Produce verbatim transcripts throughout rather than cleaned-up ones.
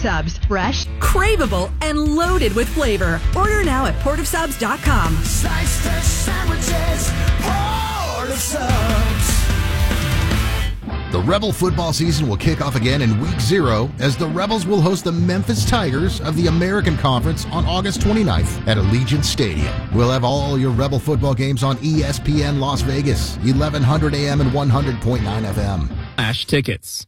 Subs. Fresh, craveable, and loaded with flavor. Order now at port of subs dot com. Slice the sandwiches, Port of Subs. The Rebel football season will kick off again in week zero as the Rebels will host the Memphis Tigers of the American Conference on August twenty-ninth at Allegiant Stadium. We'll have all your Rebel football games on E S P N Las Vegas, eleven hundred A M and one hundred point nine F M. Ash tickets.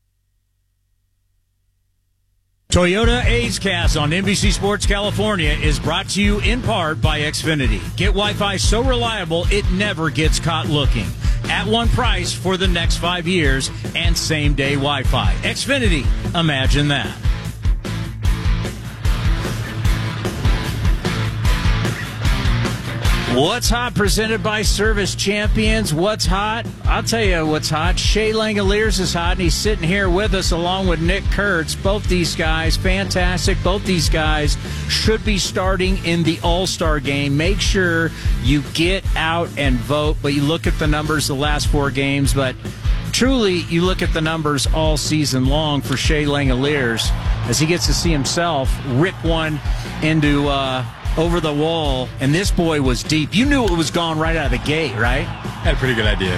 Toyota A's Cast on N B C Sports California is brought to you in part by Xfinity. Get Wi-Fi so reliable it never gets caught looking. At one price for the next five years and same-day Wi-Fi. Xfinity, imagine that. What's Hot presented by Service Champions. What's hot? I'll tell you what's hot. Shea Langoliers is hot, and he's sitting here with us along with Nick Kurtz. Both these guys, fantastic. Both these guys should be starting in the All-Star game. Make sure you get out and vote, but you look at the numbers the last four games, but truly you look at the numbers all season long for Shea Langoliers as he gets to see himself rip one into uh, over the wall, and this boy was deep. You knew it was gone right out of the gate, right? Had a pretty good idea,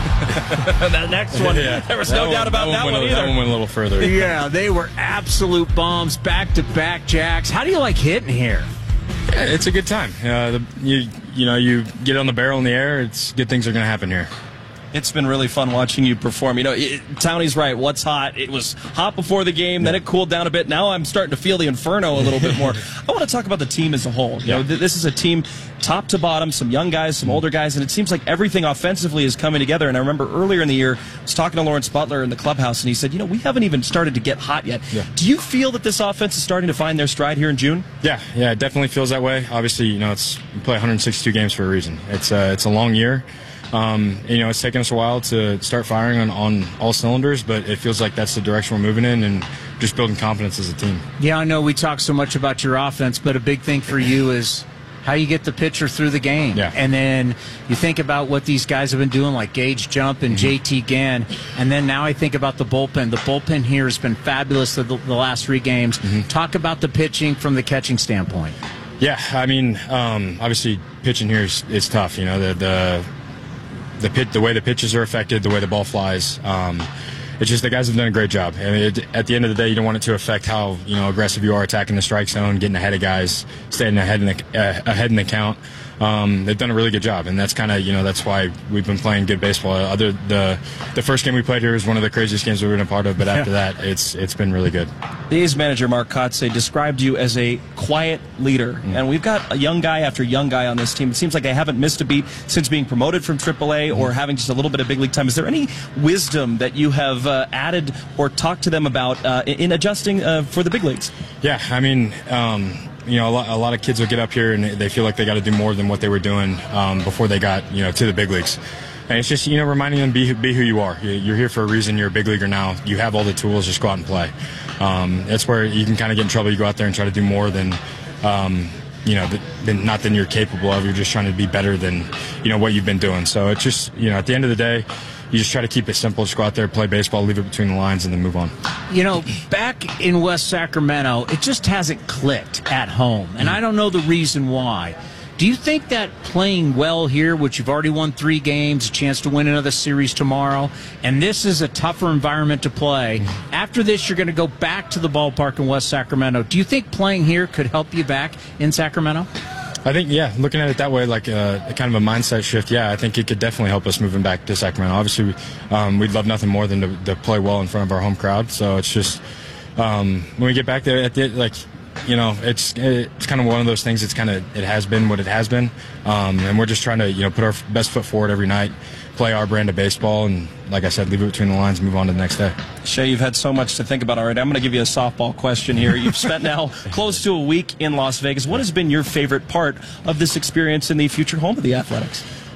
yeah. That next one, yeah. there was that no one, doubt about that, that one, one either. That one went a little further. Yeah, they were absolute bombs, back-to-back jacks. How do you like hitting here? Yeah, it's a good time. Uh, the, you you know, you get on the barrel in the air, it's good things are going to happen here. It's been really fun watching you perform. You know, it, Townie's right. What's hot? It was hot before the game, then it cooled down a bit. Now I'm starting to feel the inferno a little bit more. I want to talk about the team as a whole. You yeah. know, th- this is a team top to bottom, some young guys, some older guys, and it seems like everything offensively is coming together. And I remember earlier in the year, I was talking to Lawrence Butler in the clubhouse, and he said, you know, we haven't even started to get hot yet. Yeah. Do you feel that this offense is starting to find their stride here in June? Yeah, yeah, it definitely feels that way. Obviously, you know, it's we play one hundred sixty-two games for a reason. It's uh, it's a long year. Um, you know, it's taken us a while to start firing on, on all cylinders, but it feels like that's the direction we're moving in and just building confidence as a team. Yeah, I know we talk so much about your offense, but a big thing for you is how you get the pitcher through the game. Yeah. And then you think about what these guys have been doing, like Gage Jump and mm-hmm. J T Gann. And then now I think about the bullpen. The bullpen here has been fabulous the, the last three games. Mm-hmm. Talk about the pitching from the catching standpoint. Yeah, I mean, um, obviously pitching here is, is tough. You know, the the the pit, the way the pitches are affected, the way the ball flies. Um, it's just the guys have done a great job. I mean, it, at the end of the day, you don't want it to affect how you know aggressive you are attacking the strike zone, getting ahead of guys, staying ahead in the uh, ahead in the count. Um, they've done a really good job, and that's kind of you know that's why we've been playing good baseball. Other the the first game we played here was one of the craziest games we've been a part of, but after yeah. that, it's it's been really good. The A's manager Mark Kotsay described you as a quiet leader, mm-hmm. and we've got a young guy after young guy on this team. It seems like they haven't missed a beat since being promoted from triple A or mm-hmm. having just a little bit of big league time. Is there any wisdom that you have uh, added or talked to them about uh, in adjusting uh, for the big leagues? Yeah, I mean. Um, You know, a lot, a lot of kids will get up here and they feel like they got to do more than what they were doing um, before they got, you know, to the big leagues. And it's just, you know, reminding them be be who you are. You're here for a reason. You're a big leaguer now. You have all the tools. Just go out and play. Um, that's where you can kind of get in trouble. You go out there and try to do more than, um, you know, than not than you're capable of. You're just trying to be better than, you know, what you've been doing. So it's just, you know, at the end of the day, you just try to keep it simple. Just go out there, play baseball, leave it between the lines, and then move on. You know, back in West Sacramento, it just hasn't clicked at home, and I don't know the reason why. Do you think that playing well here, which you've already won three games, a chance to win another series tomorrow, and this is a tougher environment to play, after this you're going to go back to the ballpark in West Sacramento. Do you think playing here could help you back in Sacramento? I think, yeah, looking at it that way, like uh, kind of a mindset shift, yeah, I think it could definitely help us moving back to Sacramento. Obviously, um, we'd love nothing more than to, to play well in front of our home crowd. So it's just um, when we get back there, at the, like, you know, it's it's kind of one of those things. It's kind of it has been what it has been, um, and we're just trying to you know put our best foot forward every night, play our brand of baseball, and like I said, leave it between the lines, move on to the next day. Shea, you've had so much to think about already. I'm going to give you a softball question here. You've spent now close to a week in Las Vegas. What has been your favorite part of this experience in the future home of the Athletics?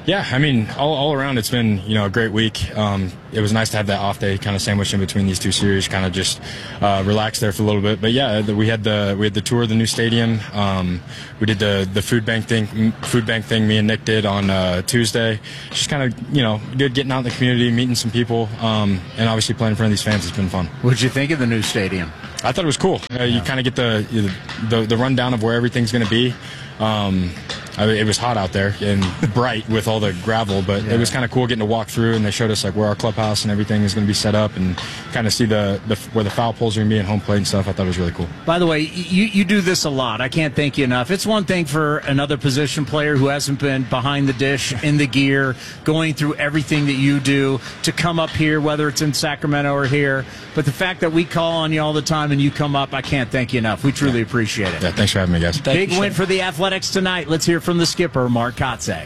Yeah, I mean, all, all around it's been, you know, a great week. Um, it was nice to have that off day kind of sandwiched in between these two series, kind of just uh, relax there for a little bit. But yeah, the, we had the we had the tour of the new stadium. Um, we did the the food bank thing, food bank thing. Me and Nick did on uh, Tuesday. Just kind of, you know, good getting out in the community, meeting some people, um, and obviously playing in front of these fans. It's been fun. What did you think of the new stadium? I thought it was cool. Uh, you kind of get the, the the rundown of where everything's going to be. Um, I mean, it was hot out there and bright with all the gravel, but yeah. It was kind of cool getting to walk through, and they showed us like where our clubhouse and everything is going to be set up, and kind of see the, the where the foul poles are going to be and home plate and stuff. I thought it was really cool. By the way, you you do this a lot. I can't thank you enough. It's one thing for another position player who hasn't been behind the dish, in the gear, going through everything that you do, to come up here, whether it's in Sacramento or here. But the fact that we call on you all the time and you come up, I can't thank you enough. We truly yeah. appreciate it. Yeah, thanks for having me, guys. Big win for the Athletics tonight. Let's hear from the skipper, Mark Kotsay.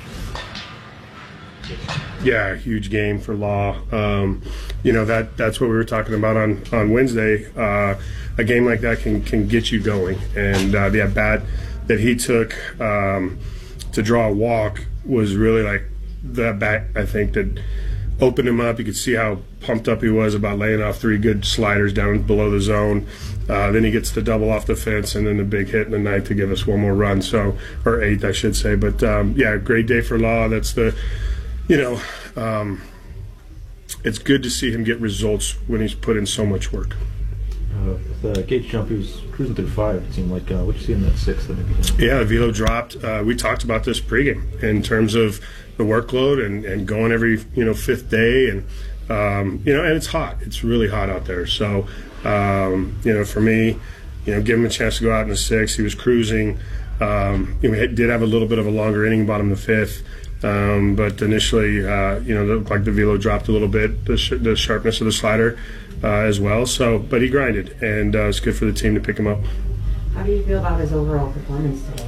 Yeah, huge game for Law. Um, you know, that that's what we were talking about on, on Wednesday. Uh, a game like that can, can get you going. And uh, the at-bat that he took um, to draw a walk was really like the at-bat, I think, that opened him up. You could see how pumped up he was about laying off three good sliders down below the zone. Uh, then he gets the double off the fence, and then the big hit in the ninth to give us one more run. So, or eighth, I should say. But um, yeah, great day for Law. That's the, you know, um, it's good to see him get results when he's put in so much work. Uh, with uh, Gage jump, he was cruising through five. It seemed like. Uh, what did you see in that sixth? Yeah, the velo dropped. Uh, we talked about this pregame in terms of the workload and, and going every you know fifth day, and um, you know, and it's hot. It's really hot out there. So um, you know, for me, you know, give him a chance to go out in the sixth. He was cruising. Um, you know, we did have a little bit of a longer inning, bottom of the fifth. Um, but initially, uh, you know, the, like the velo dropped a little bit, the, sh- the sharpness of the slider uh, as well. So, but he grinded, and uh, it's good for the team to pick him up. How do you feel about his overall performance today?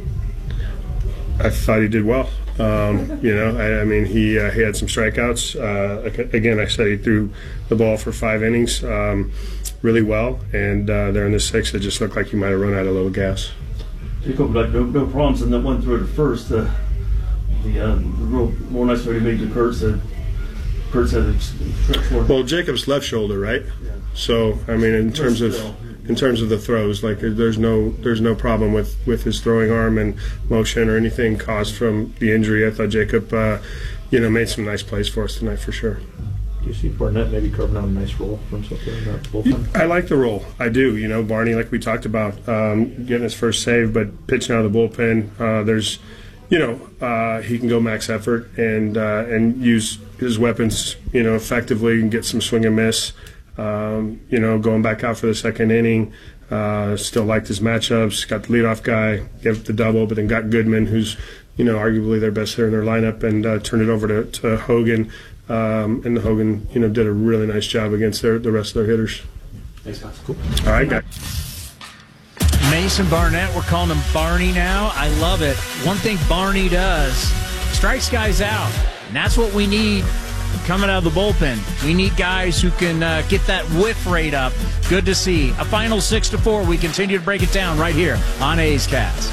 I thought he did well. Um, you know, I, I mean, he uh, he had some strikeouts. Uh, again, I said he threw the ball for five innings um, really well, and uh, there in the sixth, it just looked like he might have run out of a little gas. Jacob, like no, no problems in that one through the first. Uh, The, uh, the real more nice way to make the Kurtz that Kurtz had a stretch for. Well, Jacob's left shoulder, right? Yeah. So I mean, in terms of in terms of the throws, like there's no there's no problem with, with his throwing arm and motion or anything caused from the injury. I thought Jacob, uh, you know, made some nice plays for us tonight for sure. Do you see Barnett maybe carving out a nice role for himself in that bullpen? I like the role. I do. You know, Barney, like we talked about, um, getting his first save, but pitching out of the bullpen, uh, there's. You know, uh, he can go max effort and uh, and use his weapons, you know, effectively and get some swing and miss. Um, you know, going back out for the second inning, uh, still liked his matchups. Got the leadoff guy, gave the double, but then got Goodman, who's, you know, arguably their best hitter in their lineup, and uh, turned it over to, to Hogan. Um, and Hogan, you know, did a really nice job against their, the rest of their hitters. Thanks, guys. Cool. All right, guys. Mason Barnett, we're calling him Barney now. I love it. One thing Barney does, strikes guys out. And that's what we need coming out of the bullpen. We need guys who can uh, get that whiff rate up. Good to see. A final six to four. We continue to break it down right here on A's Cast.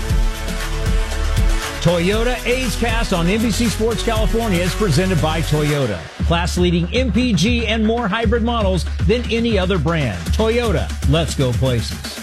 Toyota A's Cast on N B C Sports California is presented by Toyota. Class-leading M P G and more hybrid models than any other brand. Toyota, let's go places.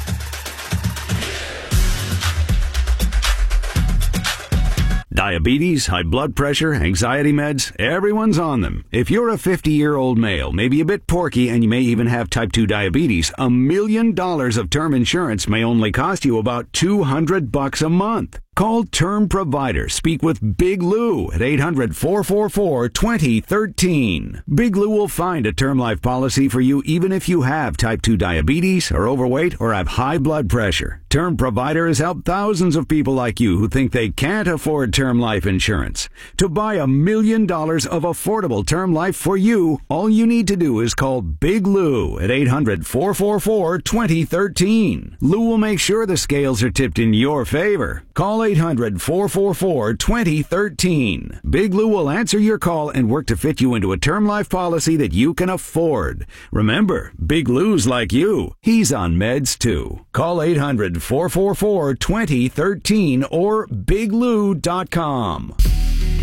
Diabetes, high blood pressure, anxiety meds, everyone's on them. If you're a fifty-year-old male, maybe a bit porky, and you may even have type two diabetes, a million dollars of term insurance may only cost you about two hundred bucks a month. Call Term Provider. Speak with Big Lou at eight hundred, four four four, two zero one three. Big Lou will find a term life policy for you even if you have type two diabetes, are overweight, or have high blood pressure. Term Provider has helped thousands of people like you who think they can't afford term life insurance. To buy a million dollars of affordable term life for you, all you need to do is call Big Lou at eight hundred, four four four, two zero one three. Lou will make sure the scales are tipped in your favor. Call eight hundred, four four four, two zero one three. Big Lou will answer your call and work to fit you into a term life policy that you can afford. Remember, Big Lou's like you. He's on meds too. Call eight hundred, four four four, two zero one three or big lou dot com.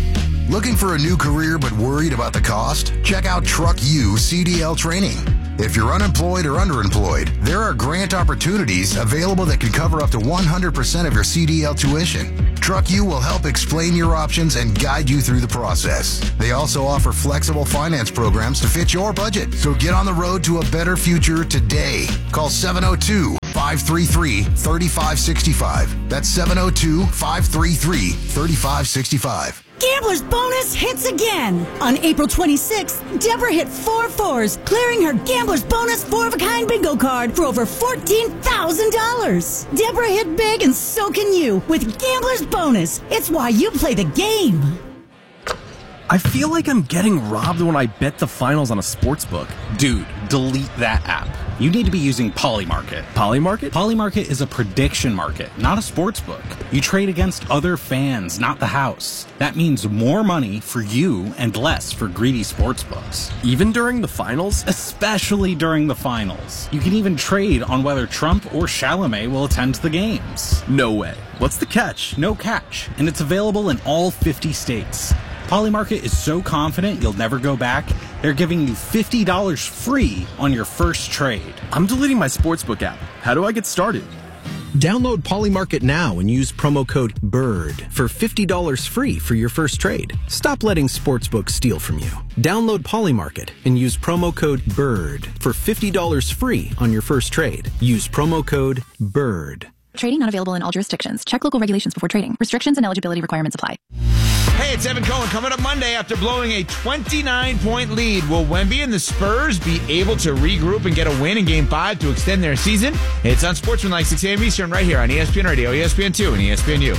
Looking for a new career but worried about the cost? Check out Truck U C D L Training. If you're unemployed or underemployed, there are grant opportunities available that can cover up to one hundred percent of your C D L tuition. Truck U will help explain your options and guide you through the process. They also offer flexible finance programs to fit your budget. So get on the road to a better future today. Call seven oh two, five three three, three five six five. That's seven oh two, five three three, three five six five. Gambler's Bonus hits again. On April twenty-sixth, Deborah hit four fours, clearing her Gambler's Bonus four-of-a-kind bingo card for over fourteen thousand dollars. Deborah hit big, and so can you with Gambler's Bonus. It's why you play the game. I feel like I'm getting robbed when I bet the finals on a sportsbook. Dude, delete that app. You need to be using Polymarket. Polymarket? Polymarket is a prediction market, not a sportsbook. You trade against other fans, not the house. That means more money for you and less for greedy sportsbooks. Even during the finals? Especially during the finals. You can even trade on whether Trump or Chalamet will attend the games. No way. What's the catch? No catch. And it's available in all fifty states. Polymarket is so confident you'll never go back, they're giving you fifty dollars free on your first trade. I'm deleting my sportsbook app. How do I get started? Download Polymarket now and use promo code BIRD for fifty dollars free for your first trade. Stop letting sportsbooks steal from you. Download Polymarket and use promo code BIRD for fifty dollars free on your first trade. Use promo code BIRD. Trading not available in all jurisdictions. Check local regulations before trading. Restrictions and eligibility requirements apply. Hey, it's Evan Cohen. Coming up Monday after blowing a twenty-nine point lead, will Wemby and the Spurs be able to regroup and get a win in Game five to extend their season? It's on Sportsmanlike, six a.m. Eastern, right here on E S P N Radio, E S P N two, and E S P N U.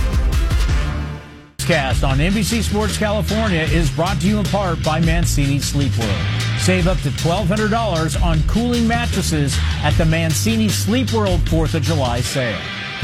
Cast on N B C Sports California is brought to you in part by Mancini Sleep World. Save up to twelve hundred dollars on cooling mattresses at the Mancini Sleep World fourth of July sale.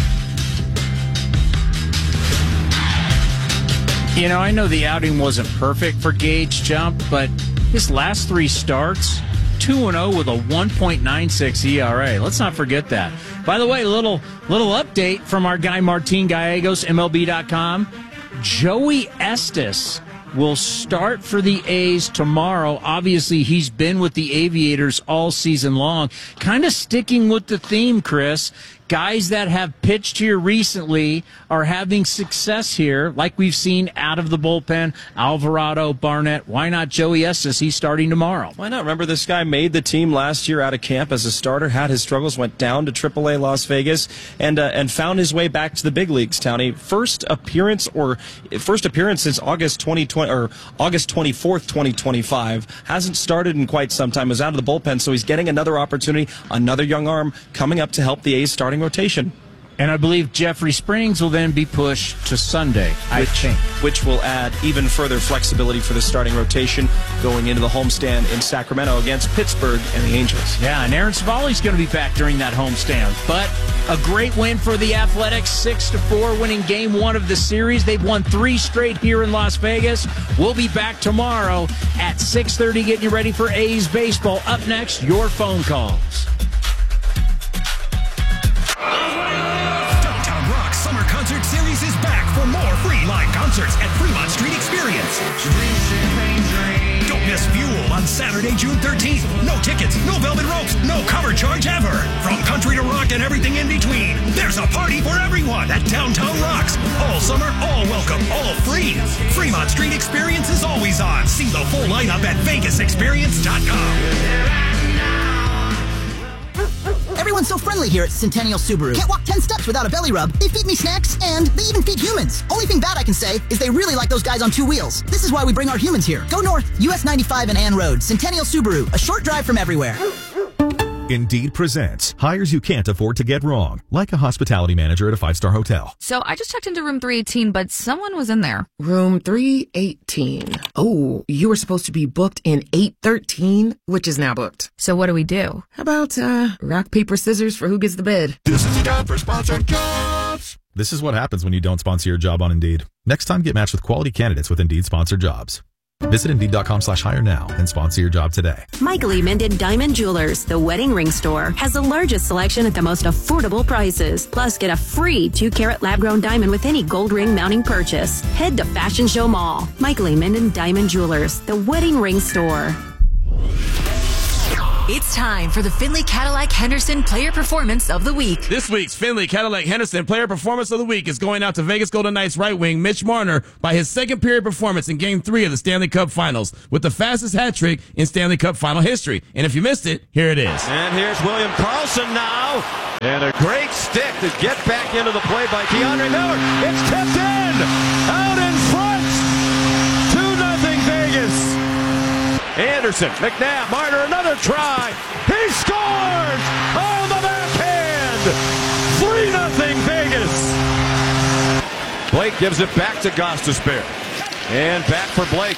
You know, I know the outing wasn't perfect for Gage Jump, but his last three starts, two and oh with a one point nine six E R A. Let's not forget that. By the way, little little update from our guy Martin Gallegos, M L B dot com. Joey Estes will start for the A's tomorrow. Obviously, he's been with the Aviators all season long. Kind of sticking with the theme, Chris. Guys that have pitched here recently are having success here, like we've seen out of the bullpen. Alvarado, Barnett. Why not Joey Estes? He's starting tomorrow. Why not? Remember, this guy made the team last year out of camp as a starter, had his struggles, went down to triple A Las Vegas, and uh, and found his way back to the big leagues, Townie. First appearance or first appearance since August twenty twenty or August twenty-fourth, twenty twenty-five. Hasn't started in quite some time. Was out of the bullpen, so he's getting another opportunity, another young arm coming up to help the A's starting rotation. And I believe Jeffrey Springs will then be pushed to Sunday, I which, think. Which will add even further flexibility for the starting rotation going into the homestand in Sacramento against Pittsburgh and the Angels. Yeah, and Aaron Savali's going to be back during that homestand. But a great win for the Athletics, six to four, winning game one of the series. They've won three straight here in Las Vegas. We'll be back tomorrow at six thirty, getting you ready for A's baseball. Up next, your phone calls. Summer Concert Series is back for more free live concerts at Fremont Street Experience. Don't miss Fuel on Saturday, June thirteenth. No tickets, no velvet ropes, no cover charge ever. From country to rock and everything in between, there's a party for everyone at Downtown Rocks. All summer, all welcome, all free. Fremont Street Experience is always on. See the full lineup at Vegas Experience dot com. Everyone's so friendly here at Centennial Subaru. Can't walk ten steps without a belly rub. They feed me snacks, and they even feed humans. Only thing bad I can say is they really like those guys on two wheels. This is why we bring our humans here. Go north, U S ninety-five and Ann Road. Centennial Subaru, a short drive from everywhere. Indeed presents hires you can't afford to get wrong, like a hospitality manager at a five-star hotel. So I just checked into room three eighteen, but someone was in there. Room three eighteen. Oh, you were supposed to be booked in eight thirteen, which is now booked. So what do we do? How about uh, rock, paper, scissors for who gets the bid? This is time for sponsored jobs. This is what happens when you don't sponsor your job on Indeed. Next time, get matched with quality candidates with Indeed sponsored jobs. Visit Indeed.com slash hire now and sponsor your job today. Michael E. Minden Diamond Jewelers, the wedding ring store, has the largest selection at the most affordable prices. Plus, get a free two-carat lab-grown diamond with any gold ring mounting purchase. Head to Fashion Show Mall. Michael E. Minden Diamond Jewelers, the wedding ring store. It's time for the Findlay Cadillac Henderson Player Performance of the Week. This week's Findlay Cadillac Henderson Player Performance of the Week is going out to Vegas Golden Knights right wing Mitch Marner by his second period performance in Game three of the Stanley Cup Finals with the fastest hat trick in Stanley Cup Final history. And if you missed it, here it is. And here's William Karlsson now. And a great stick to get back into the play by Keandre Miller. It's tipped in! Out in front! two nothing Vegas. Anderson, McNabb, Marner, another try. He scores on the backhand. three nothing Vegas. Blake gives it back to Gostisbehere. And back for Blake.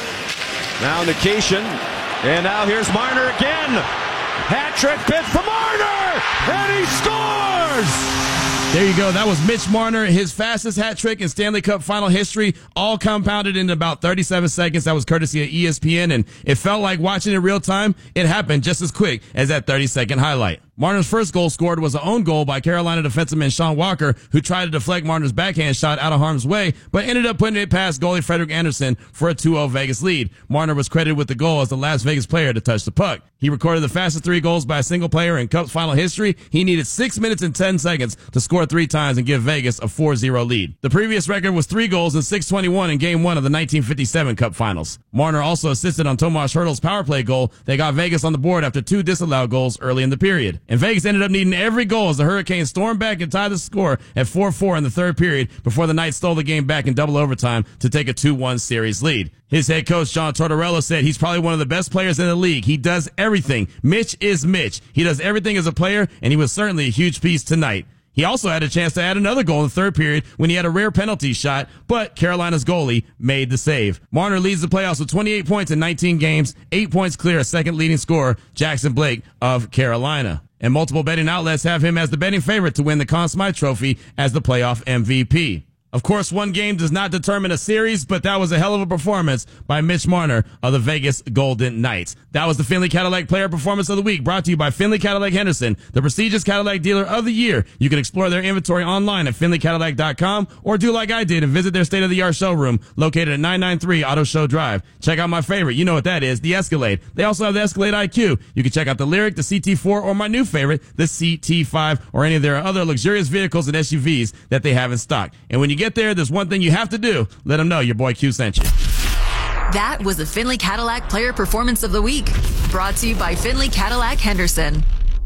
Now Nikishin. And now here's Marner again. Hat trick bid for Marner. And he scores. There you go. That was Mitch Marner, his fastest hat trick in Stanley Cup Final history, all compounded in about thirty-seven seconds. That was courtesy of E S P N, and it felt like watching it real time. It happened just as quick as that thirty-second highlight. Marner's first goal scored was an own goal by Carolina defenseman Sean Walker, who tried to deflect Marner's backhand shot out of harm's way, but ended up putting it past goalie Frederik Andersen for a two oh Vegas lead. Marner was credited with the goal as the last Vegas player to touch the puck. He recorded the fastest three goals by a single player in Cup's final history. He needed six minutes and ten seconds to score three times and give Vegas a four zero lead. The previous record was three goals and six twenty-one in Game one of the nineteen fifty-seven Cup Finals. Marner also assisted on Tomas Hertl's power play goal that got Vegas on the board after two disallowed goals early in the period. And Vegas ended up needing every goal as the Hurricanes stormed back and tied the score at four four in the third period before the Knights stole the game back in double overtime to take a two one series lead. His head coach, John Tortorella, said he's probably one of the best players in the league. He does everything. Mitch is Mitch. He does everything as a player, and he was certainly a huge piece tonight. He also had a chance to add another goal in the third period when he had a rare penalty shot, but Carolina's goalie made the save. Marner leads the playoffs with twenty-eight points in nineteen games, eight points clear of second leading scorer, Jackson Blake of Carolina. And multiple betting outlets have him as the betting favorite to win the Conn Smythe Trophy as the playoff M V P. Of course, one game does not determine a series, but that was a hell of a performance by Mitch Marner of the Vegas Golden Knights. That was the Findlay Cadillac Player Performance of the Week, brought to you by Findlay Cadillac Henderson, the prestigious Cadillac dealer of the year. You can explore their inventory online at Findlay Cadillac dot com or do like I did and visit their state-of-the-art showroom located at nine ninety-three Auto Show Drive. Check out my favorite. You know what that is, the Escalade. They also have the Escalade I Q. You can check out the Lyriq, the C T four, or my new favorite, the C T five, or any of their other luxurious vehicles and S U Vs that they have in stock. And when you get there, there's one thing you have to do. Let them know your boy Q sent you. That was the Findlay Cadillac Player Performance of the Week, brought to you by Findlay Cadillac Henderson.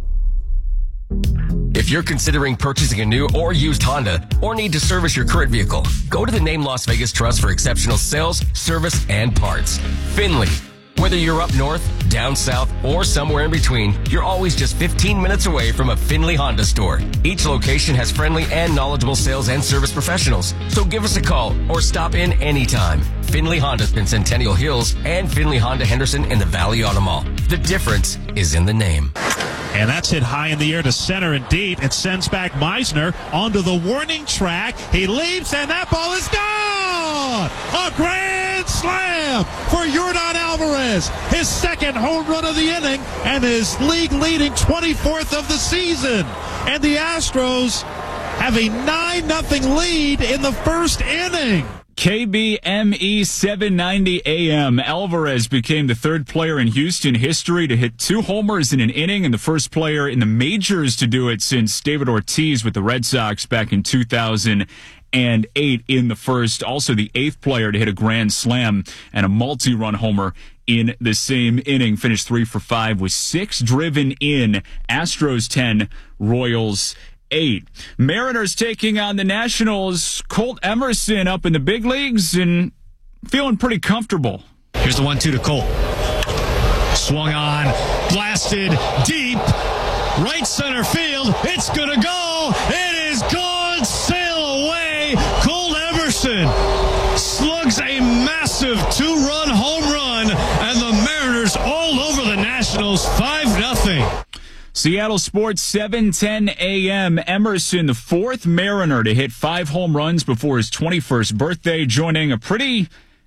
If you're considering purchasing a new or used Honda or need to service your current vehicle, go to the Name Las Vegas Trust for exceptional sales, service, and parts. Findlay. Whether you're up north, down south, or somewhere in between, you're always just fifteen minutes away from a Findlay Honda store. Each location has friendly and knowledgeable sales and service professionals. So give us a call or stop in anytime. Findlay Honda's in Centennial Hills and Findlay Honda Henderson in the Valley Auto Mall. The difference is in the name. And that's hit high in the air to center and deep. It sends back Meisner onto the warning track. He leaps, and that ball is gone! A grand slam for Yordan Alvarez. His second home run of the inning and his league-leading twenty-fourth of the season. And the Astros have a nine nothing lead in the first inning. K B M E seven ninety A M. Alvarez became the third player in Houston history to hit two homers in an inning and the first player in the majors to do it since David Ortiz with the Red Sox back in two thousand eight in the first. Also the eighth player to hit a grand slam and a multi-run homer in the same inning. Finished three for five with six driven in. Astros ten, Royals eight. Mariners taking on the Nationals. Colt Emerson up in the big leagues and feeling pretty comfortable. Here's the one two to Colt. Swung on, blasted deep, right center field. It's gonna go. It is gone. Sail away. Colt Emerson slugs a massive two-run home run, and the Mariners all over the Nationals, five nothing. Seattle Sports seven ten A M. Emerson, the fourth Mariner to hit five home runs before his twenty-first birthday, joining a pretty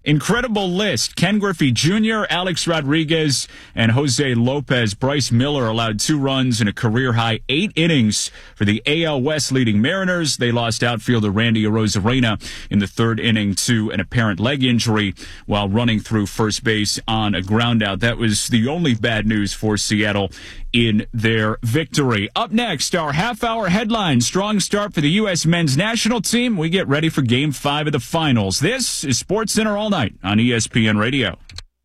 Incredible list. Ken Griffey Junior, Alex Rodriguez, and Jose Lopez. Bryce Miller allowed two runs in a career-high eight innings for the A L West leading Mariners. They lost outfielder Randy Arozarena in the third inning to an apparent leg injury while running through first base on a groundout. That was the only bad news for Seattle in their victory. Up next, our half-hour headline. Strong start for the U S men's national team. We get ready for Game five of the finals. This is Sports Center all night on E S P N Radio.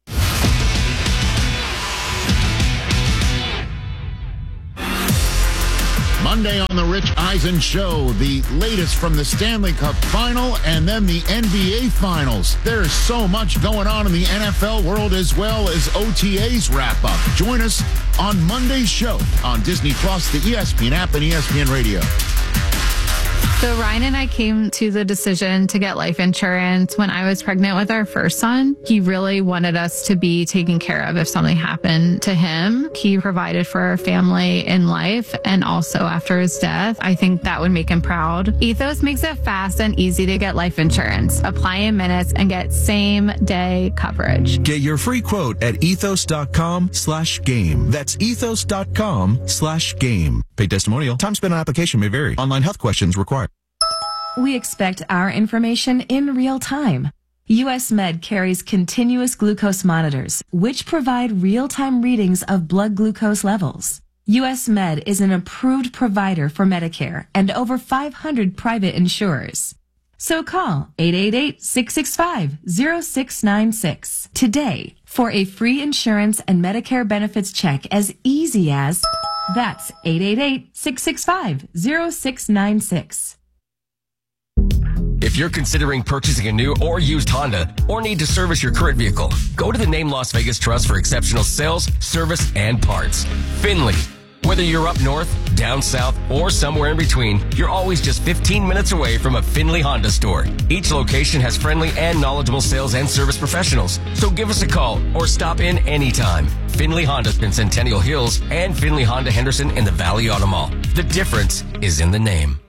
Monday on the Rich Eisen Show, the latest from the Stanley Cup Final and then the N B A Finals. There's so much going on in the N F L world as well as O T As wrap up. Join us on Monday's show on Disney Plus, the E S P N app, and E S P N Radio. So Ryan and I came to the decision to get life insurance when I was pregnant with our first son. He really wanted us to be taken care of if something happened to him. He provided for our family in life and also after his death. I think that would make him proud. Ethos makes it fast and easy to get life insurance. Apply in minutes and get same day coverage. Get your free quote at ethos.com slash game. That's ethos.com slash game. Paid testimonial. Time spent on application may vary. Online health questions required. We expect our information in real time. U S Med carries continuous glucose monitors, which provide real-time readings of blood glucose levels. U S Med is an approved provider for Medicare and over five hundred private insurers. So call eight eight eight, six six five, zero six nine six today for a free insurance and Medicare benefits check as easy as... That's eight eight eight, six six five, zero six nine six. If you're considering purchasing a new or used Honda or need to service your current vehicle, go to the Name Las Vegas Trust for exceptional sales, service, and parts. Finley. Whether you're up north, down south, or somewhere in between, you're always just fifteen minutes away from a Finley Honda store. Each location has friendly and knowledgeable sales and service professionals. So give us a call or stop in anytime. Finley Honda in Centennial Hills and Finley Honda Henderson in the Valley Auto Mall. The difference is in the name.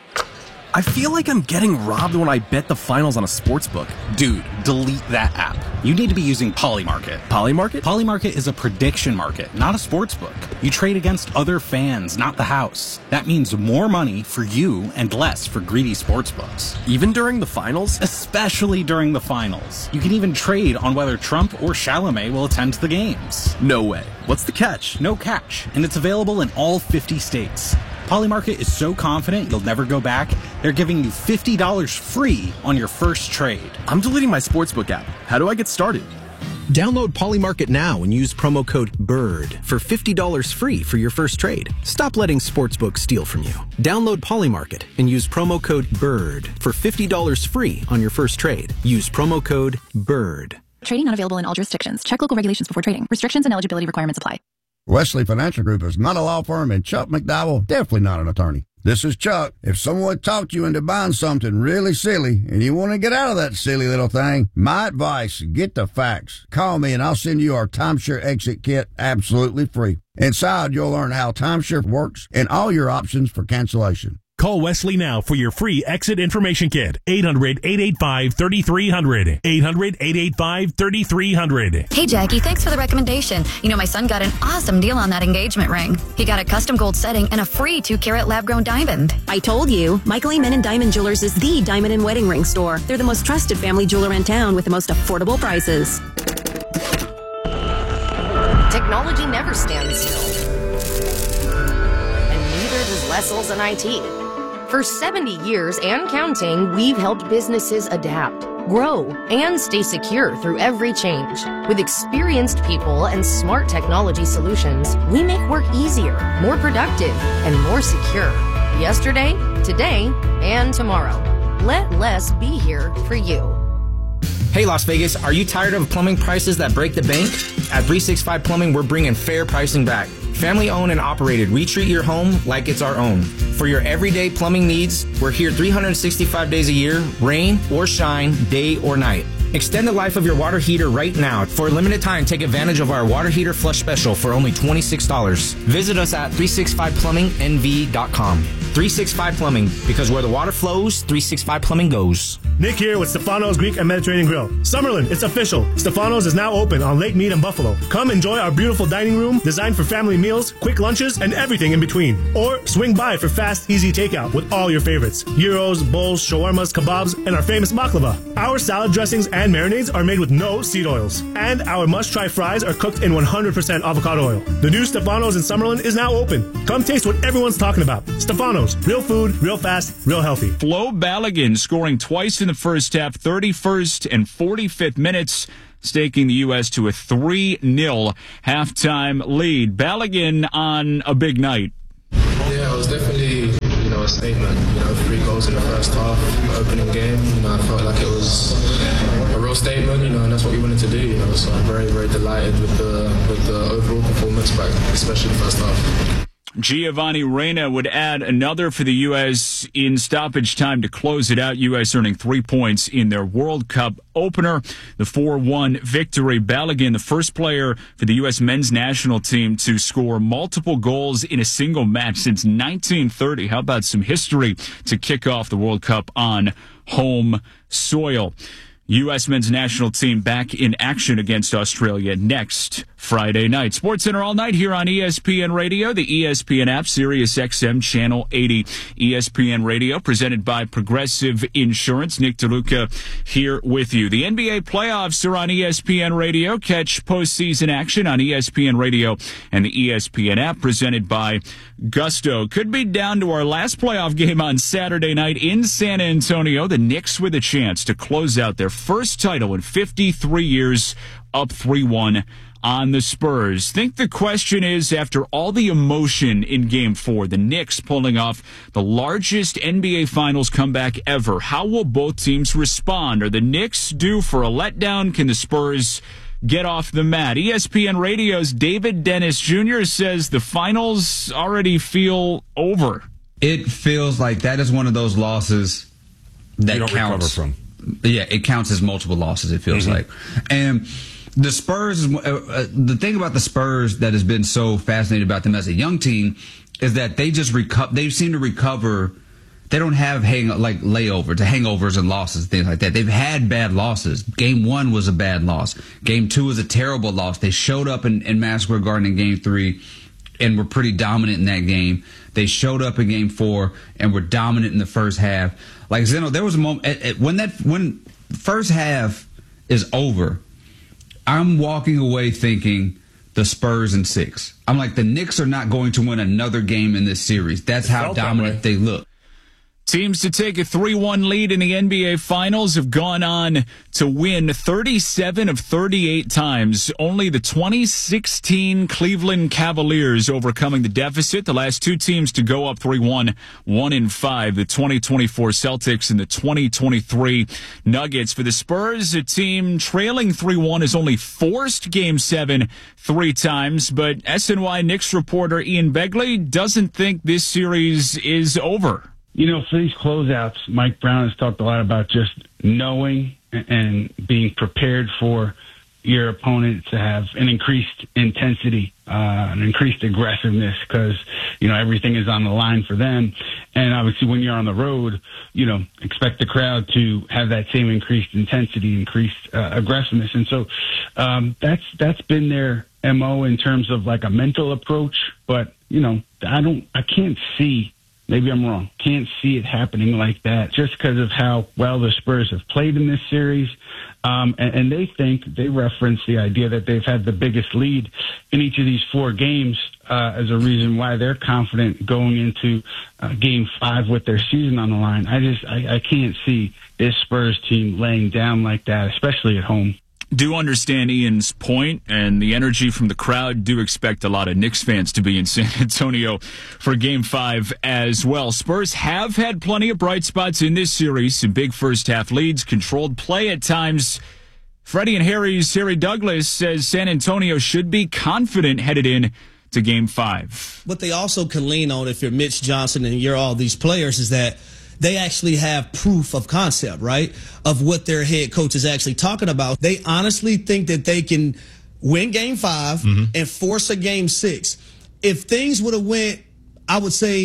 I feel like I'm getting robbed when I bet the finals on a sportsbook. Dude, delete that app. You need to be using Polymarket. Polymarket? Polymarket is a prediction market, not a sportsbook. You trade against other fans, not the house. That means more money for you and less for greedy sportsbooks. Even during the finals? Especially during the finals. You can even trade on whether Trump or Chalamet will attend the games. No way. What's the catch? No catch. And it's available in all fifty states. Polymarket is so confident you'll never go back, they're giving you fifty dollars free on your first trade. I'm deleting my sportsbook app. How do I get started? Download Polymarket now and use promo code BIRD for fifty dollars free for your first trade. Stop letting sportsbooks steal from you. Download Polymarket and use promo code BIRD for fifty dollars free on your first trade. Use promo code BIRD. Trading not available in all jurisdictions. Check local regulations before trading. Restrictions and eligibility requirements apply. Wesley Financial Group is not a law firm, and Chuck McDowell definitely not an attorney. This is Chuck. If someone talked you into buying something really silly and you want to get out of that silly little thing, my advice, get the facts. Call me and I'll send you our timeshare exit kit absolutely free. Inside, you'll learn how timeshare works and all your options for cancellation. Call Wesley now for your free exit information kit. eight hundred, eight eight five, three three zero zero. eight hundred, eight eight five, three three zero zero. Hey, Jackie, thanks for the recommendation. You know, my son got an awesome deal on that engagement ring. He got a custom gold setting and a free two-carat lab-grown diamond. I told you, Michael Amen and Diamond Jewelers is the diamond and wedding ring store. They're the most trusted family jeweler in town with the most affordable prices. Technology never stands still. And neither does Wessels and I T. For seventy years and counting, we've helped businesses adapt, grow, and stay secure through every change. With experienced people and smart technology solutions, we make work easier, more productive, and more secure. Yesterday, today, and tomorrow. Let less be here for you. Hey Las Vegas, are you tired of plumbing prices that break the bank? At three sixty-five Plumbing, we're bringing fair pricing back. Family owned and operated, we treat your home like it's our own. For your everyday plumbing needs, we're here three hundred sixty-five days a year, rain or shine, day or night. Extend the life of your water heater right now. For a limited time, take advantage of our water heater flush special for only twenty-six dollars. Visit us at three sixty-five plumbing n v dot com. three sixty-five Plumbing, because where the water flows, three sixty-five Plumbing goes. Nick here with Stefano's Greek and Mediterranean Grill. Summerlin, it's official. Stefano's is now open on Lake Mead and Buffalo. Come enjoy our beautiful dining room designed for family meals, quick lunches, and everything in between. Or swing by for fast, easy takeout with all your favorites. Gyros, bowls, shawarmas, kebabs, and our famous baklava. Our salad dressings and marinades are made with no seed oils. And our must-try fries are cooked in one hundred percent avocado oil. The new Stefano's in Summerlin is now open. Come taste what everyone's talking about. Stefano's, real food, real fast, real healthy. Flo Balogun scoring twice in the first half, thirty-first and forty-fifth minutes, staking the U S to a three nil halftime lead. Balogun on a big night. Yeah, it was definitely, you know, a statement. You know, three goals in the first half, opening game. You know, I felt like it was a real statement, you know, and that's what we wanted to do, you know. So I'm very, very delighted with the with the overall performance, but especially the first half. Giovanni Reyna would add another for the U S in stoppage time to close it out. U S earning three points in their World Cup opener. The four one victory. Balogun, the first player for the U S men's national team to score multiple goals in a single match since nineteen thirty. How about some history to kick off the World Cup on home soil? U S men's national team back in action against Australia next Friday night. SportsCenter all night here on E S P N Radio, the E S P N app, Sirius X M Channel eighty. E S P N Radio presented by Progressive Insurance. Nick DeLuca here with you. The N B A playoffs are on E S P N Radio. Catch postseason action on E S P N Radio and the E S P N app presented by Gusto. Could be down to our last playoff game on Saturday night in San Antonio. The Knicks with a chance to close out their first title in fifty-three years, up three one on the Spurs. Think the question is, after all the emotion in Game four, the Knicks pulling off the largest N B A Finals comeback ever, how will both teams respond? Are the Knicks due for a letdown? Can the Spurs get off the mat? E S P N Radio's David Dennis Junior says the finals already feel over. It feels like that is one of those losses that you don't counts. recover from. Yeah, it counts as multiple losses, it feels mm-hmm. like. And the Spurs, uh, uh, the thing about the Spurs that has been so fascinating about them as a young team is that they just reco- they seem to recover. They don't have hang like layovers, to hangovers and losses, things like that. They've had bad losses. Game one was a bad loss. Game two was a terrible loss. They showed up in, in Madison Square Garden in game three and were pretty dominant in that game. They showed up in game four and were dominant in the first half. Like Zeno, there was a moment at, at, when that when first half is over, I'm walking away thinking the Spurs in six. I'm like, the Knicks are not going to win another game in this series. That's how dominant they look. Teams to take a three one lead in the N B A Finals have gone on to win thirty-seven of thirty-eight times. Only the twenty sixteen Cleveland Cavaliers overcoming the deficit. The last two teams to go up three one, one in five. The twenty twenty-four Celtics and the twenty twenty-three Nuggets. For the Spurs, a team trailing three one has only forced Game seven three times. But S N Y Knicks reporter Ian Begley doesn't think this series is over. You know, for these closeouts, Mike Brown has talked a lot about just knowing and being prepared for your opponent to have an increased intensity, uh, an increased aggressiveness, because, you know, everything is on the line for them. And obviously when you're on the road, you know, expect the crowd to have that same increased intensity, increased uh, aggressiveness. And so um, that's that's been their M O in terms of like a mental approach. But, you know, I don't, I can't see. Maybe I'm wrong. Can't see it happening like that just because of how well the Spurs have played in this series. Um, and, and they think, they reference the idea that they've had the biggest lead in each of these four games uh, as a reason why they're confident going into uh, game five with their season on the line. I just, I, I can't see this Spurs team laying down like that, especially at home. Do understand Ian's point, and the energy from the crowd. Do expect a lot of Knicks fans to be in San Antonio for Game five as well. Spurs have had plenty of bright spots in this series. Some big first-half leads, controlled play at times. Freddie and Harry's Harry Douglas says San Antonio should be confident headed in to Game five. What they also can lean on if you're Mitch Johnson and you're all these players is that they actually have proof of concept, right, of what their head coach is actually talking about. They honestly think that they can win Game five mm-hmm. and force a Game six. If things would have went, I would say,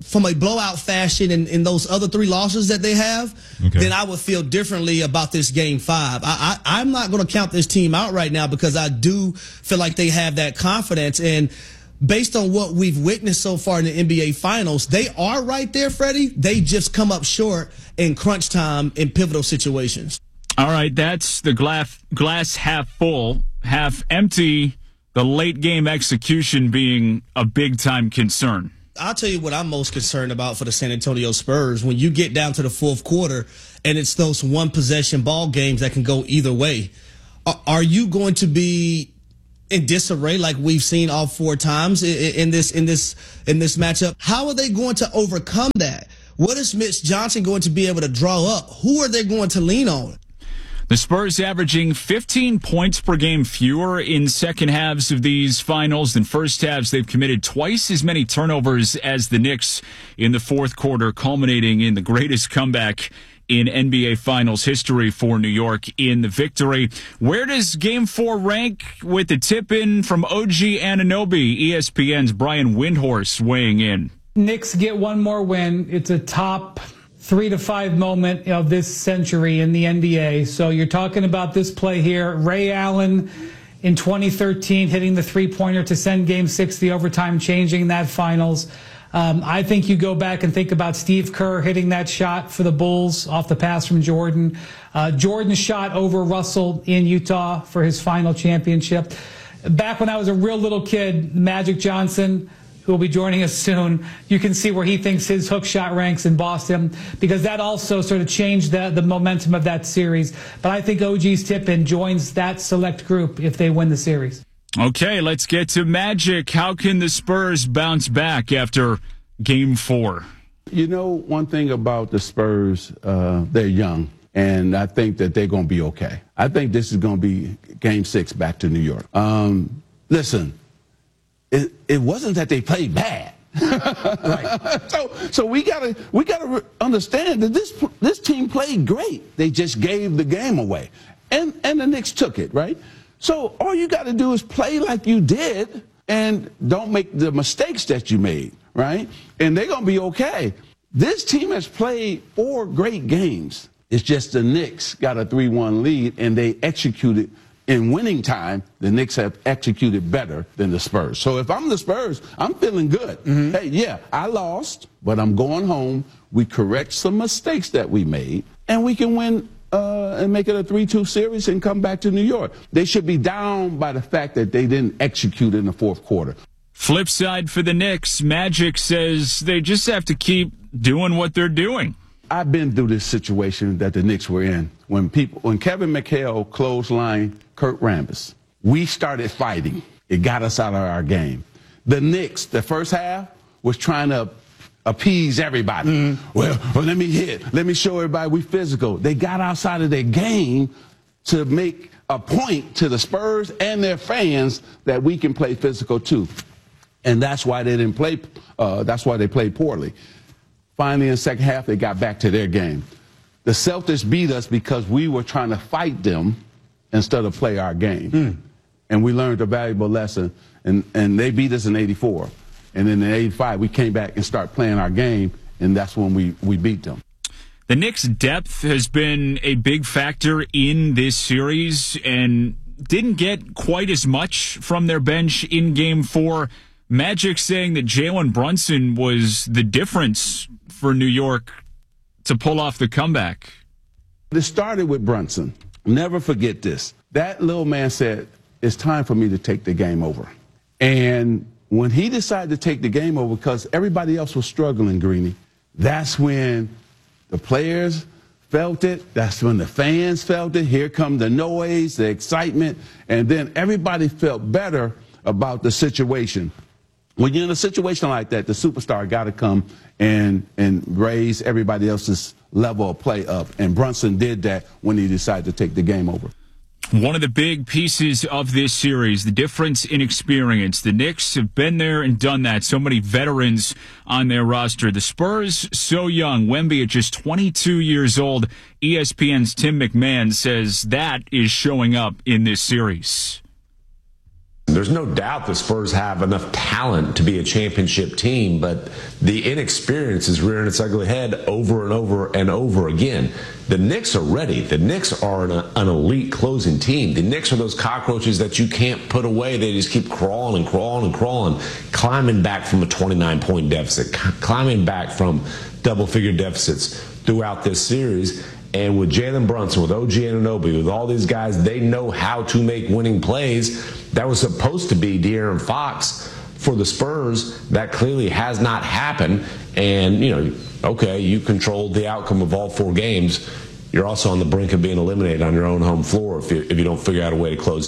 from a blowout fashion in, in those other three losses that they have, okay. then I would feel differently about this game five. I, I, I'm not going to count this team out right now because I do feel like they have that confidence. And based on what we've witnessed so far in the N B A Finals, they are right there, Freddie. They just come up short in crunch time in pivotal situations. All right, that's the glass, glass half full, half empty, the late game execution being a big-time concern. I'll tell you what I'm most concerned about for the San Antonio Spurs. When you get down to the fourth quarter and it's those one-possession ball games that can go either way, are you going to be in disarray like we've seen all four times in this in this in this matchup? How are they going to overcome that? What is Mitch Johnson going to be able to draw up? Who are they going to lean on? The Spurs averaging fifteen points per game fewer in second halves of these finals than first halves. They've committed twice as many turnovers as the Knicks in the fourth quarter, culminating in the greatest comeback in N B A Finals history for New York in the victory. Where does Game four rank with the tip-in from O G Anunoby? E S P N's Brian Windhorst weighing in. Knicks get one more win. It's a top three to five moment of this century in the N B A. So you're talking about this play here. Ray Allen in twenty thirteen hitting the three-pointer to send Game six, the overtime, changing that finals. Um, I think you go back and think about Steve Kerr hitting that shot for the Bulls off the pass from Jordan. Uh, Jordan's shot over Russell in Utah for his final championship. Back when I was a real little kid, Magic Johnson, who will be joining us soon, you can see where he thinks his hook shot ranks in Boston, because that also sort of changed the, the momentum of that series. But I think O G's tip-in joins that select group if they win the series. Okay, let's get to Magic. How can the Spurs bounce back after Game four? You know, one thing about the Spurs, uh, they're young, and I think that they're going to be okay. I think this is going to be Game six back to New York. Um, listen, It, it wasn't that they played bad. Right. So, so we gotta we gotta understand that this this team played great. They just gave the game away, and and the Knicks took it, right. So all you got to do is play like you did, and don't make the mistakes that you made, right. And they're gonna be okay. This team has played four great games. It's just the Knicks got a three one lead, and they executed. In winning time, the Knicks have executed better than the Spurs. So if I'm the Spurs, I'm feeling good. Mm-hmm. Hey, yeah, I lost, but I'm going home. We correct some mistakes that we made, and we can win uh, and make it a three two series and come back to New York. They should be down by the fact that they didn't execute in the fourth quarter. Flip side for the Knicks, Magic says they just have to keep doing what they're doing. I've been through this situation that the Knicks were in when people, when Kevin McHale clotheslined Kurt Rambis. We started fighting. It got us out of our game. The Knicks, the first half, was trying to appease everybody. Mm-hmm. Well, well, let me hit. Let me show everybody we physical. They got outside of their game to make a point to the Spurs and their fans that we can play physical too. And that's why they didn't play. Uh, that's why they played poorly. Finally, in the second half, they got back to their game. The Celtics beat us because we were trying to fight them instead of play our game. Mm. And we learned a valuable lesson, and, and they beat us in eighty-four. And then in eighty-five, we came back and started playing our game, and that's when we, we beat them. The Knicks' depth has been a big factor in this series and didn't get quite as much from their bench in Game four. Magic saying that Jalen Brunson was the difference for New York to pull off the comeback. It started with Brunson. Never forget this. That little man said, it's time for me to take the game over. And when he decided to take the game over, because everybody else was struggling, Greeny, that's when the players felt it. That's when the fans felt it. Here come the noise, the excitement, and then everybody felt better about the situation. When you're in a situation like that, the superstar got to come and and raise everybody else's level of play up. And Brunson did that when he decided to take the game over. One of the big pieces of this series, the difference in experience. The Knicks have been there and done that. So many veterans on their roster. The Spurs, so young. Wemby at just twenty-two years old. E S P N's Tim McMahon says that is showing up in this series. There's no doubt the Spurs have enough talent to be a championship team, but the inexperience is rearing its ugly head over and over and over again. The Knicks are ready. The Knicks are an, an elite closing team. The Knicks are those cockroaches that you can't put away. They just keep crawling and crawling and crawling, climbing back from a twenty-nine point deficit, climbing back from double-figure deficits throughout this series. And with Jalen Brunson, with O G Anunoby, with all these guys, they know how to make winning plays. That was supposed to be De'Aaron Fox for the Spurs. That clearly has not happened. And, you know, okay, you controlled the outcome of all four games. You're also on the brink of being eliminated on your own home floor if you, if you don't figure out a way to close.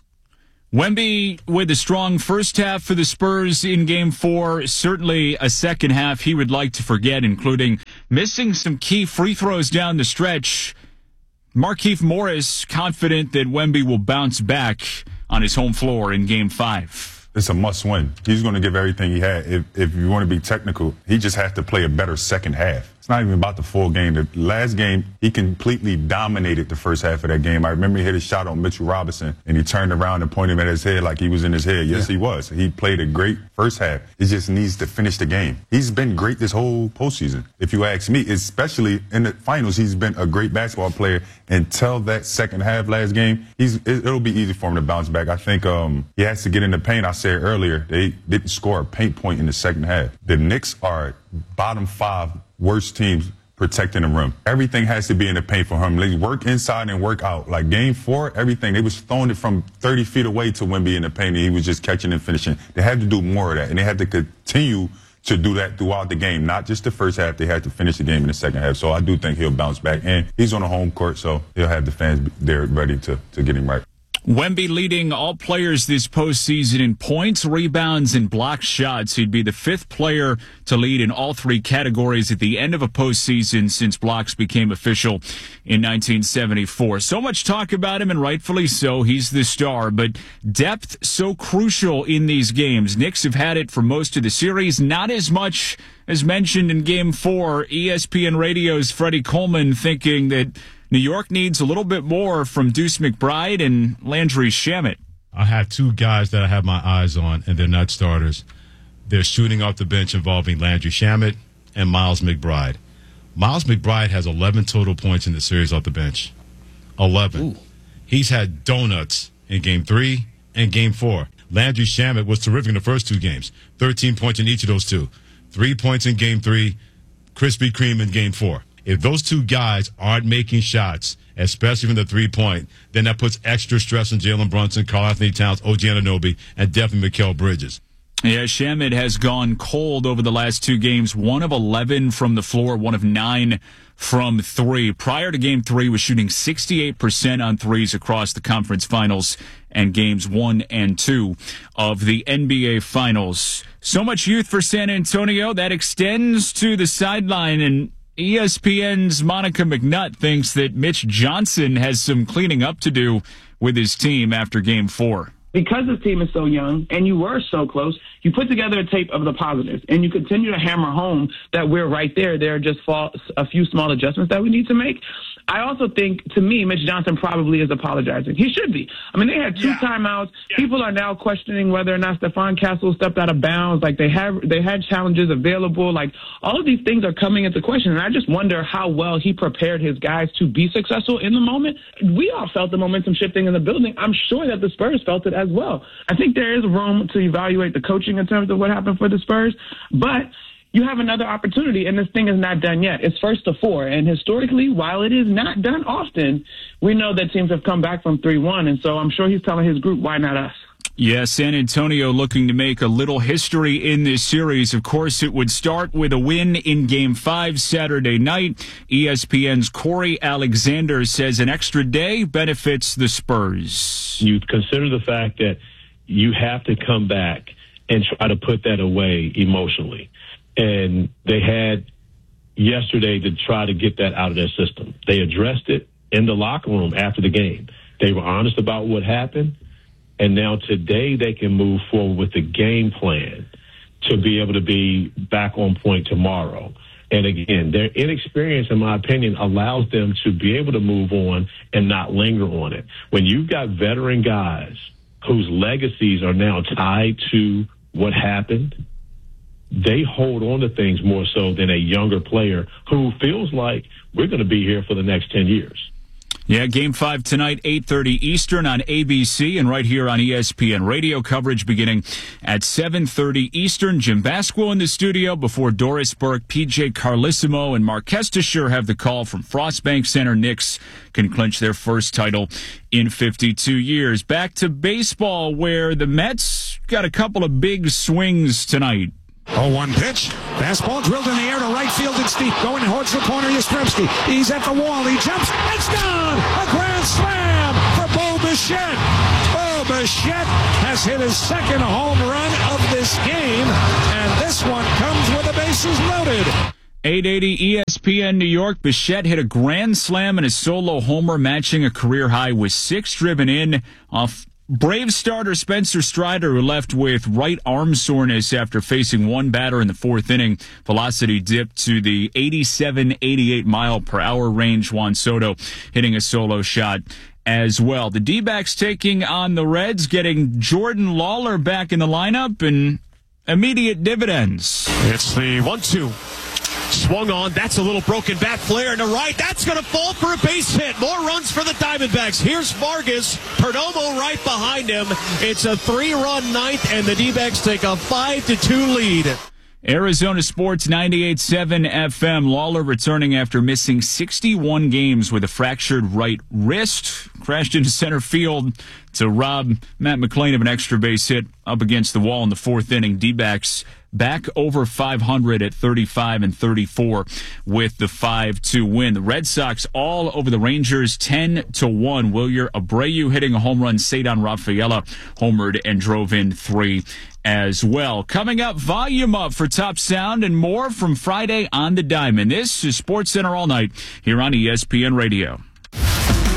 Wemby with a strong first half for the Spurs in game four. Certainly a second half he would like to forget, including missing some key free throws down the stretch. Markieff Morris confident that Wemby will bounce back on his home floor in game five. It's a must win. He's going to give everything he had. If, if you want to be technical, he just has to play a better second half. It's not even about the full game. The last game, he completely dominated the first half of that game. I remember he hit a shot on Mitchell Robinson, and he turned around and pointed him at his head like he was in his head. Yes, yeah. He was. He played a great first half. He just needs to finish the game. He's been great this whole postseason, if you ask me. Especially in the finals, he's been a great basketball player. Until that second half last game, he's it, it'll be easy for him to bounce back. I think um, he has to get in the paint. I said earlier, they didn't score a paint point in the second half. The Knicks are bottom five worst teams protecting the rim. Everything has to be in the paint for him. They work inside and work out. Like game four, everything, they was throwing it from thirty feet away to Wemby in the paint, and he was just catching and finishing. They had to do more of that, and they had to continue to do that throughout the game, not just the first half. They had to finish the game in the second half. So I do think he'll bounce back, and he's on the home court, so he'll have the fans there ready to, to get him right. Wemby leading all players this postseason in points, rebounds, and blocked shots. He'd be the fifth player to lead in all three categories at the end of a postseason since blocks became official in nineteen seventy-four. So much talk about him, and rightfully so. He's the star, but depth so crucial in these games. Knicks have had it for most of the series, not as much as mentioned in Game four. E S P N Radio's Freddie Coleman thinking that New York needs a little bit more from Deuce McBride and Landry Shamet. I have two guys that I have my eyes on, and they're not starters. They're shooting off the bench involving Landry Shamet and Miles McBride. Miles McBride has eleven total points in the series off the bench. eleven. Ooh. He's had donuts in Game three and Game four. Landry Shamet was terrific in the first two games. thirteen points in each of those two. Three points in Game three, Krispy Kreme in Game four. If those two guys aren't making shots, especially from the three-point, then that puts extra stress on Jalen Brunson, Karl-Anthony Towns, O G Anunoby, and definitely Mikal Bridges. Yeah, Shamet has gone cold over the last two games. One of eleven from the floor, one of nine from three. Prior to Game three, was shooting sixty-eight percent on threes across the conference finals and Games one and two of the N B A Finals. So much youth for San Antonio. That extends to the sideline, and E S P N's Monica McNutt thinks that Mitch Johnson has some cleaning up to do with his team after Game four. Because this team is so young and you were so close, you put together a tape of the positives, and you continue to hammer home that we're right there. There are just a few small adjustments that we need to make. I also think, to me, Mitch Johnson probably is apologizing. He should be. I mean, they had two yeah. timeouts. Yeah. People are now questioning whether or not Stephon Castle stepped out of bounds. Like, they have, they had challenges available. Like, all of these things are coming into question, and I just wonder how well he prepared his guys to be successful in the moment. We all felt the momentum shifting in the building. I'm sure that the Spurs felt it as well. I think there is room to evaluate the coaching in terms of what happened for the Spurs, but you have another opportunity, and this thing is not done yet. It's first to four, and historically, while it is not done often, we know that teams have come back from three one, and so I'm sure he's telling his group, why not us? Yeah, San Antonio looking to make a little history in this series. Of course, it would start with a win in Game five Saturday night. E S P N's Corey Alexander says an extra day benefits the Spurs. You consider the fact that you have to come back and try to put that away emotionally. And they had yesterday to try to get that out of their system. They addressed it in the locker room after the game. They were honest about what happened. And now today they can move forward with the game plan to be able to be back on point tomorrow. And again, their inexperience, in my opinion, allows them to be able to move on and not linger on it. When you've got veteran guys whose legacies are now tied to what happened, they hold on to things more so than a younger player who feels like we're going to be here for the next ten years. Yeah, Game five tonight, eight thirty Eastern on A B C and right here on E S P N. Radio coverage beginning at seven thirty Eastern. Jim Basquill in the studio before Doris Burke, P J Carlissimo, and Mark Kestisher have the call from Frostbank Center. Knicks can clinch their first title in fifty-two years. Back to baseball, where the Mets got a couple of big swings tonight. oh one pitch. Fastball drilled in the air to right field. It's deep. Going towards the corner. Yastrzemski. He's at the wall. He jumps. It's gone. A grand slam for Bo Bichette. Bo Bichette has hit his second home run of this game, and this one comes with the bases loaded. eight eighty E S P N New York. Bichette hit a grand slam and a solo homer, matching a career high with six driven in off Braves starter Spencer Strider, who left with right arm soreness after facing one batter in the fourth inning. Velocity dipped to the eighty-seven, eighty-eight mile per hour range. Juan Soto hitting a solo shot as well. The D-backs taking on the Reds, getting Jordan Lawler back in the lineup and immediate dividends. It's the one two. Swung on. That's a little broken bat flare to right. That's going to fall for a base hit. More runs for the Diamondbacks. Here's Vargas. Perdomo right behind him. It's a three-run ninth, and the D-backs take a five to two lead. Arizona Sports ninety-eight point seven F M. Lawler returning after missing sixty-one games with a fractured right wrist. Crashed into center field to rob Matt McClain of an extra base hit up against the wall in the fourth inning. D-backs back over five hundred at thirty-five and thirty-four with the five two win. The Red Sox all over the Rangers ten to one. Wilyer Abreu hitting a home run. Cedar Rafaela homered and drove in three as well. Coming up, volume up for Top Sound and more from Friday on the Diamond. This is SportsCenter All Night here on E S P N Radio.